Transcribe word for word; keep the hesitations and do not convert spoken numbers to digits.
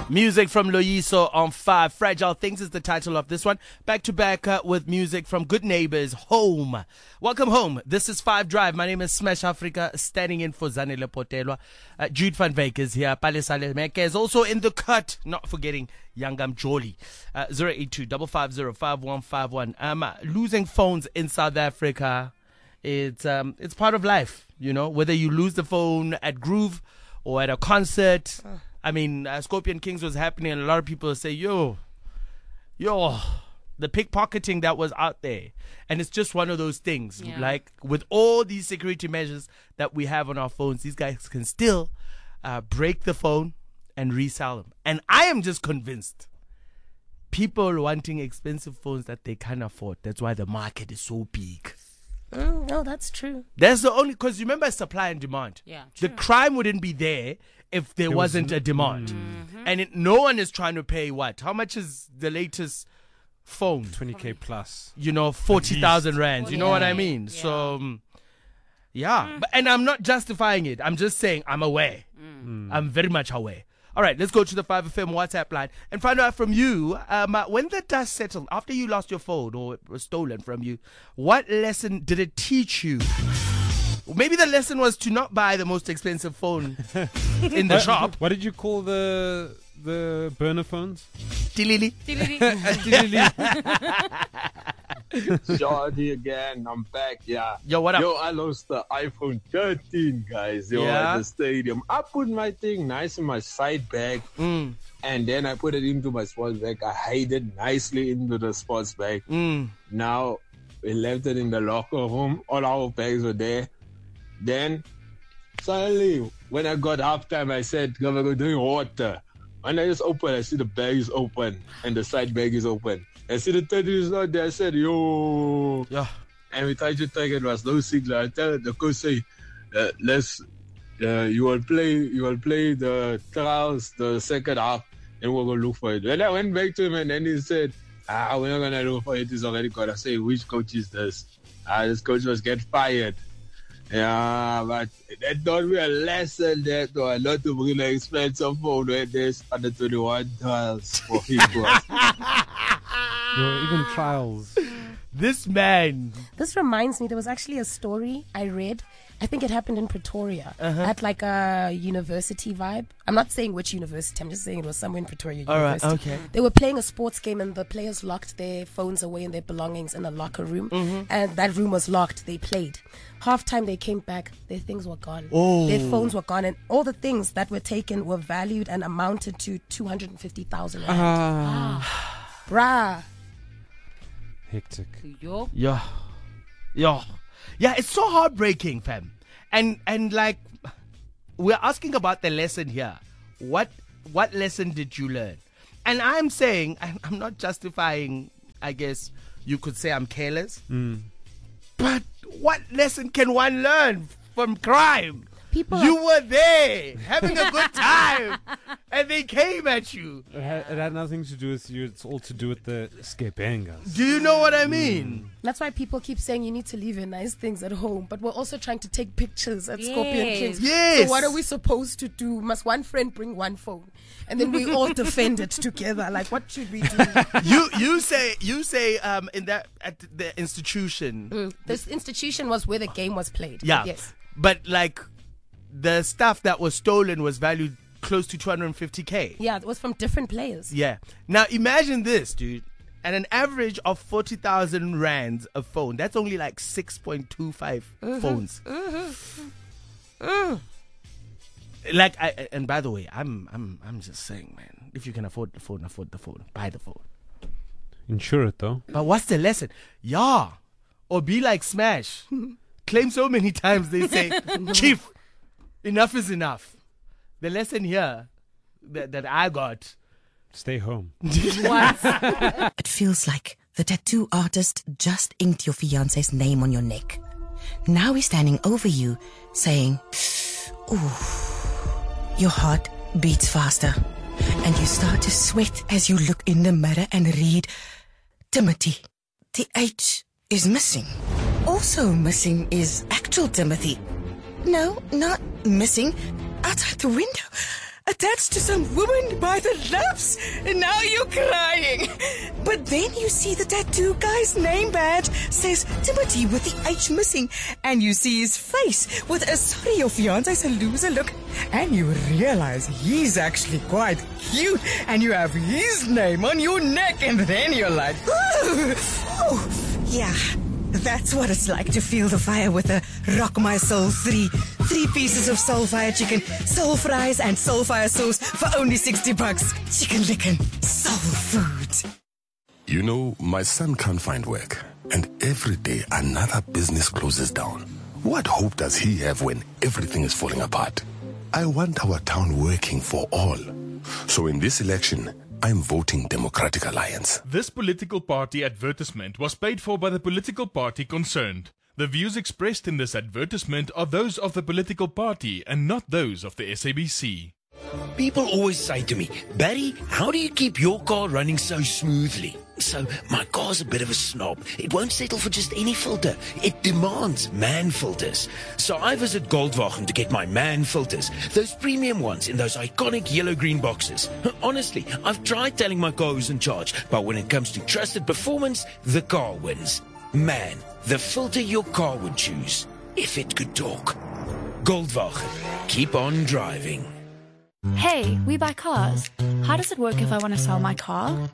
Music from Loyiso on five. Fragile Things is the title of this one. Back to back uh, with music from Good Neighbors, Home. Welcome home. This is Five Drive. My name is Smash Africa, standing in for Zanele Potelwa. Uh, Jude Van Veek is here. Palesale Meke is also in the cut. Not forgetting Yangam Joli. Uh, zero eight two five five zero five one five one. Um, uh, losing phones in South Africa, it's, um, it's part of life, you know, whether you lose the phone at Groove or at a concert. Uh. I mean, uh, Scorpion Kings was happening, and a lot of people say, yo, yo, the pickpocketing that was out there. And it's just one of those things. Yeah. Like, with all these security measures that we have on our phones, these guys can still uh, break the phone and resell them. And I am just convinced people wanting expensive phones that they can't afford. That's why the market is so big. Mm, no, that's true. That's the only, because remember supply and demand. Yeah, true. The crime wouldn't be there if there, there wasn't was, a demand. Mm-hmm. And it, no one is trying to pay what? How much is the latest phone? twenty K plus. You know, forty thousand rands. You know yeah. what I mean? Yeah. So, um, yeah. Mm. But, and I'm not justifying it. I'm just saying I'm aware. Mm. I'm very much aware. All right, let's go to the five F M WhatsApp line and find out from you, um, uh, when the dust settled, after you lost your phone or it was stolen from you, what lesson did it teach you? Maybe the lesson was to not buy the most expensive phone in the what, shop. What did you call the the burner phones? Tilili. Tilili. Shorty again, I'm back, yeah. Yo, what up? Yo, I lost the iPhone thirteen, guys, yo, yeah. at the stadium. I put my thing nice in my side bag, mm. and then I put it into my sports bag. I hide it nicely into the sports bag. Mm. Now, we left it in the locker room. All our bags were there. Then, suddenly, when I got halftime, I said, I'm going to drink water. When I just open, I see the bag is open, and the side bag is open. I see the thirty is not there. I said, yo. Yeah. And we tried to take it. Was no signal. I tell the coach, say, uh, let's, uh, you will play, you will play the trials, the second half, and we're going to look for it. When I went back to him, and then he said, ah, we're not going to look for it. It's already gone. I say, which coach is this? Ah, this coach must get fired. Yeah, but that taught me a lesson that or not to bring an expensive phone when there's under twenty-one trials for people. Yo, even trials. This man. This reminds me, there was actually a story I read. I think it happened in Pretoria uh-huh. at like a university vibe. I'm not saying which university. I'm just saying it was somewhere in Pretoria All University. right, okay. They were playing a sports game and the players locked their phones away and their belongings in a locker room. Mm-hmm. And that room was locked. They played. Half time they came back. Their things were gone. Oh. Their phones were gone. And all the things that were taken were valued and amounted to two hundred fifty thousand rand. Ah. Ah. Bruh. Hectic. Yo. Yeah. Yo. Yeah, it's so heartbreaking, fam. And and like, we're asking about the lesson here. What what lesson did you learn? And I'm saying, I'm, I'm not justifying, I guess you could say I'm careless. Mm. But what lesson can one learn from crime? People you were there having a good time and they came at you. It had, it had nothing to do with you. It's all to do with the skepengas. Do you know what I mean? Mm. That's why people keep saying you need to leave your nice things at home. But we're also trying to take pictures at Yes. Scorpion Kings. Yes. So what are we supposed to do? Must one friend bring one phone? And then we all defend it together. Like, what should we do? you you say you say um in that at the institution. Mm. This institution was where the game was played. Yeah. Yes. But like, the stuff that was stolen was valued close to two hundred fifty K. Yeah, it was from different players. Yeah. Now imagine this, dude. At an average of forty thousand rands a phone, that's only like six point two five Mm-hmm. phones. Mm-hmm. Mm. Like, I, and by the way, I'm I'm I'm just saying, man, if you can afford the phone, afford the phone. Buy the phone. Insure it though. But what's the lesson? Yeah. Or be like Smash. Claim so many times they say, Chief, enough is enough. The lesson here that, that I got. Stay home. What? It feels like the tattoo artist just inked your fiance's name on your neck. Now he's standing over you saying, ooh. Your heart beats faster and you start to sweat as you look in the mirror and read Timothy. The H is missing. Also missing is actual Timothy. No, not missing. Outside the window. A attached to some woman by the lips, and now you're crying. But then you see the tattoo guy's name badge says Timothy with the H missing, and you see his face with a sorry your fiance's a loser look, and you realize he's actually quite cute, and you have his name on your neck, and then you're like, ooh, ooh. Yeah, that's what it's like to feel the fire with a Rock My Soul three. Three pieces of soul fire chicken, soul fries, and soul fire sauce for only sixty bucks. Chicken Licken, soul food. You know, my son can't find work, and every day another business closes down. What hope does he have when everything is falling apart? I want our town working for all. So in this election, I'm voting Democratic Alliance. This political party advertisement was paid for by the political party concerned. The views expressed in this advertisement are those of the political party and not those of the S A B C. People always say to me, Barry, how do you keep your car running so smoothly? So, my car's a bit of a snob. It won't settle for just any filter. It demands man filters. So I visit Goldwagen to get my man filters. Those premium ones in those iconic yellow-green boxes. Honestly, I've tried telling my car who's in charge, but when it comes to trusted performance, the car wins. Man, the filter your car would choose, if it could talk. Goldwagen. Keep on driving. Hey, we buy cars. How does it work if I want to sell my car?